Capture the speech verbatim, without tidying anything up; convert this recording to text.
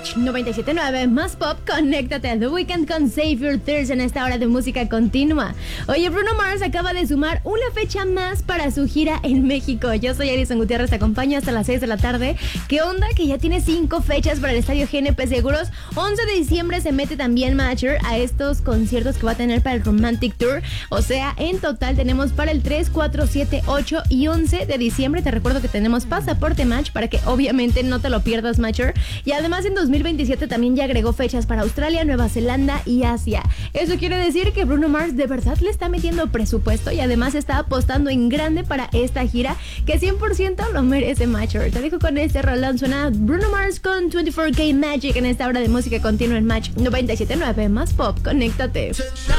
Match noventa y siete punto nueve, más pop, conéctate a The Weeknd con Save Your Tears en esta hora de música continua. Oye, Bruno Mars acaba de sumar una fecha más para su gira en México. Yo soy Alison Gutiérrez, te acompaño hasta las seis de la tarde. ¿Qué onda? Que ya tiene cinco fechas para el Estadio G N P Seguros. once de diciembre se mete también Matcher a estos conciertos que va a tener para el Romantic Tour. O sea, en total tenemos para el tres, cuatro, siete, ocho y once de diciembre. Te recuerdo que tenemos pasaporte Match para que obviamente no te lo pierdas, Matcher. Y además en dos mil veintisiete también ya agregó fechas para Australia, Nueva Zelanda y Asia. Eso quiere decir que Bruno Mars de verdad le está metiendo presupuesto y además está apostando en grande para esta gira que cien por ciento lo merece, Matcher. Te dejo con este rolón. Suena Bruno Mars con veinticuatro K Magic en esta hora de música continua en Match noventa y siete punto nueve, más pop, conéctate.